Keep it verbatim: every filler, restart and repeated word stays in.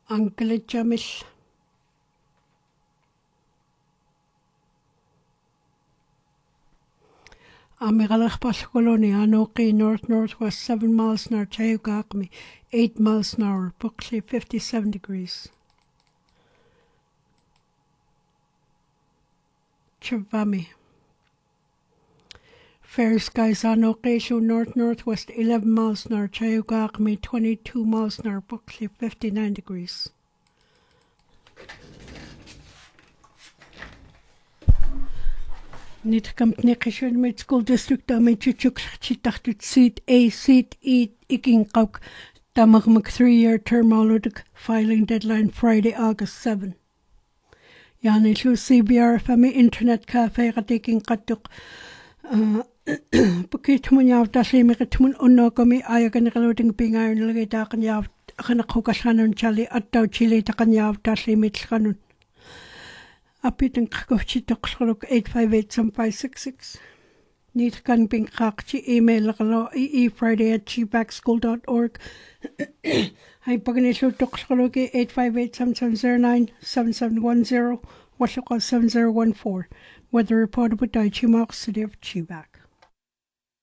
Ankalajamish. Amigalach Colony, Anoki, north northwest seven miles an hour, Chayugakmi, eight miles an hour, Buckley fifty-seven degrees. Chavami. Fair skies, Anoki, north northwest eleven miles an hour, Chayugakmi, twenty-two miles an hour, Buckley fifty-nine degrees. Niet komt nekische met school district daarmee chuchuk chitachtut seat A seat E iking kauk damagmak three-year term aluduk filing deadline Friday August seventh. Yani shu C B R fami internet cafe gatiking katuk bukit mun yav dasli mi gitmun unnogami ayagan galuding bingayon lagi dakan yav khanakhukasanun chali attaw chili dakan yav dasli mitkanun. Apitan kakochi toksrok eight five eight seven five six six. Need kan bing kakchi email lagalo ee Friday at cheebackschool dot org. Hai paganisho toksrok eight five eight seven seven zero nine seven seven one zero. Washaka seven zero one four. Weather reported by Daichi Mark City of Cheeback.